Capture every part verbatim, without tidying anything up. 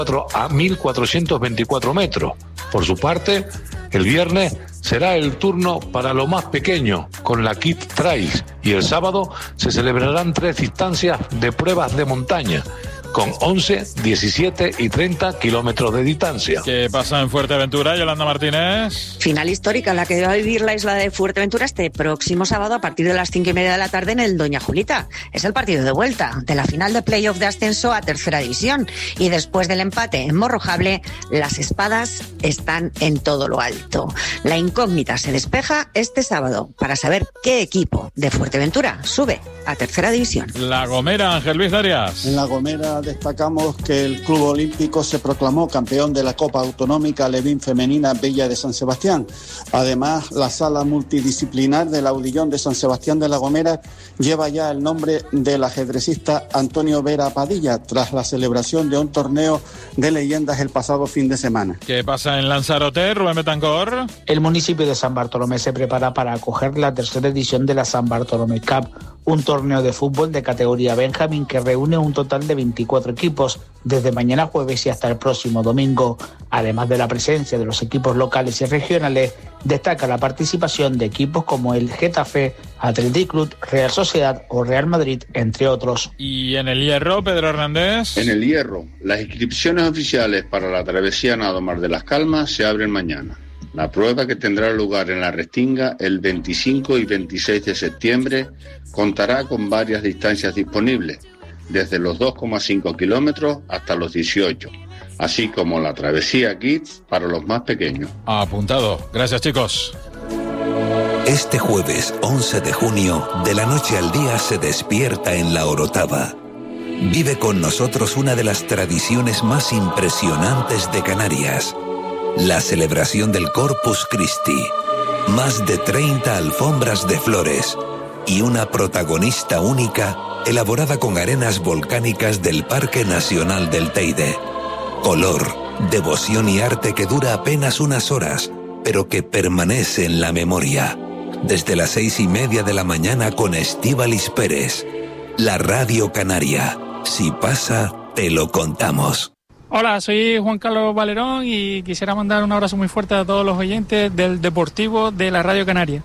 a mil cuatrocientos veinticuatro metros. Por su parte, el viernes será el turno para lo más pequeño, con la Kid Trails, y el sábado se celebrarán tres distancias de pruebas de montaña, con once, diecisiete y treinta kilómetros de distancia. ¿Qué pasa en Fuerteventura, Yolanda Martínez? Final histórica la que va a vivir la isla de Fuerteventura este próximo sábado a partir de las cinco y media de la tarde en el Doña Julita. Es el partido de vuelta de la final de playoff de ascenso a tercera división. Y después del empate en Morrojable, las espadas están en todo lo alto. La incógnita se despeja este sábado para saber qué equipo de Fuerteventura sube a tercera división. La Gomera, Ángel Luis Darias. En La Gomera destacamos que el Club Olímpico se proclamó campeón de la Copa Autonómica Alevín Femenina Villa de San Sebastián. Además, la sala multidisciplinar del Audillón de San Sebastián de La Gomera lleva ya el nombre del ajedrecista Antonio Vera Padilla, tras la celebración de un torneo de leyendas el pasado fin de semana. ¿Qué pasa en Lanzarote, Rubén Betancor? El municipio de San Bartolomé se prepara para acoger la tercera edición de la San Bartolomé Cup, un torneo de fútbol de categoría Benjamín que reúne un total de veinticuatro equipos desde mañana jueves y hasta el próximo domingo. Además de la presencia de los equipos locales y regionales, destaca la participación de equipos como el Getafe, Athletic Club, Real Sociedad o Real Madrid, entre otros. ¿Y en el Hierro, Pedro Hernández? En el Hierro, las inscripciones oficiales para la travesía Nadomar de las Calmas se abren mañana. La prueba, que tendrá lugar en la Restinga el veinticinco y veintiséis de septiembre, contará con varias distancias disponibles, desde los dos coma cinco kilómetros hasta los dieciocho, así como la travesía Kids para los más pequeños. Apuntado. Gracias, chicos. Este jueves once de junio, de la noche al día, se despierta en La Orotava. Vive con nosotros una de las tradiciones más impresionantes de Canarias: la celebración del Corpus Christi. Más de treinta alfombras de flores y una protagonista única elaborada con arenas volcánicas del Parque Nacional del Teide. Color, devoción y arte que dura apenas unas horas, pero que permanece en la memoria. Desde las seis y media de la mañana con Estíbaliz Pérez. La Radio Canaria. Si pasa, te lo contamos. Hola, soy Juan Carlos Valerón y quisiera mandar un abrazo muy fuerte a todos los oyentes del Deportivo de la Radio Canaria.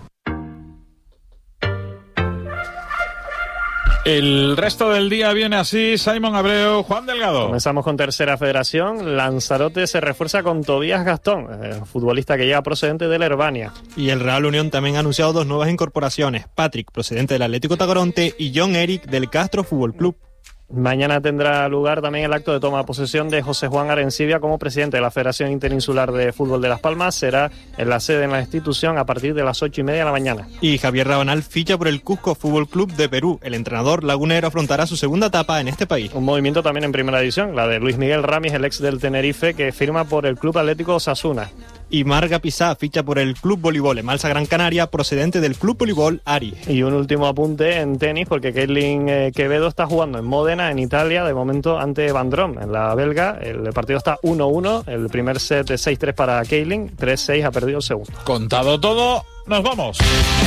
El resto del día viene así: Simón Abreu, Juan Delgado. Comenzamos con Tercera Federación. Lanzarote se refuerza con Tobías Gastón, eh, futbolista que llega procedente de la Herbania. Y el Real Unión también ha anunciado dos nuevas incorporaciones: Patrick, procedente del Atlético Tacoronte, y John Eric, del Castro Fútbol Club. Mañana tendrá lugar también el acto de toma de posesión de José Juan Arencibia como presidente de la Federación Interinsular de Fútbol de Las Palmas. Será en la sede de la institución a partir de las ocho y media de la mañana. Y Javier Rabanal ficha por el Cusco Fútbol Club de Perú. El entrenador lagunero afrontará su segunda etapa en este país. Un movimiento también en primera división, la de Luis Miguel Ramis, el ex del Tenerife, que firma por el Club Atlético Osasuna. Y Marga Pizá ficha por el Club Voleibol Emalsa Gran Canaria, procedente del Club Voleibol Ari. Y un último apunte en tenis, porque Kailin eh, Quevedo está jugando en Módena, en Italia, de momento ante Van Drom, en la belga. El partido está uno uno, el primer set de seis tres para Kailin, tres seis ha perdido el segundo. Contado todo, nos vamos.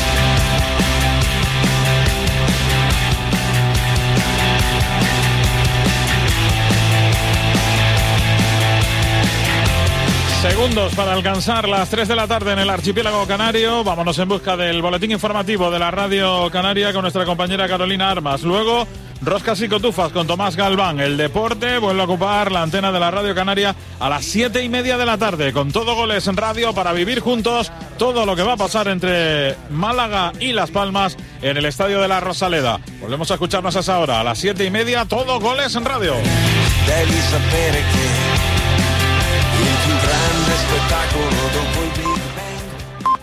Segundos para alcanzar las tres de la tarde en el archipiélago canario. Vámonos en busca del boletín informativo de la Radio Canaria con nuestra compañera Carolina Armas. Luego, Roscas y Cotufas con Tomás Galván. El deporte vuelve a ocupar la antena de la Radio Canaria a las siete y media de la tarde, con todo Goles en Radio, para vivir juntos todo lo que va a pasar entre Málaga y Las Palmas en el Estadio de la Rosaleda. Volvemos a escucharnos a esa hora, a las siete y media, todo Goles en Radio. Devi sapere che il più grande spettacolo dopo il Big Bang.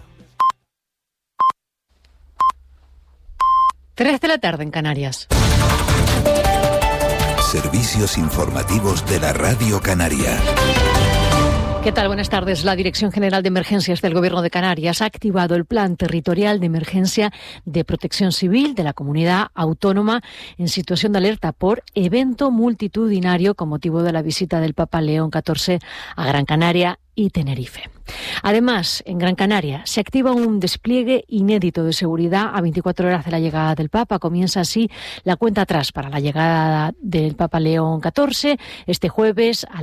tres de la tarde en Canarias. Servicios informativos de la Radio Canaria. ¿Qué tal? Buenas tardes. La Dirección General de Emergencias del Gobierno de Canarias ha activado el Plan Territorial de Emergencia de Protección Civil de la Comunidad Autónoma en situación de alerta por evento multitudinario con motivo de la visita del Papa León catorce a Gran Canaria y Tenerife. Además, en Gran Canaria se activa un despliegue inédito de seguridad a veinticuatro horas de la llegada del Papa. Comienza así la cuenta atrás para la llegada del Papa León catorce este jueves a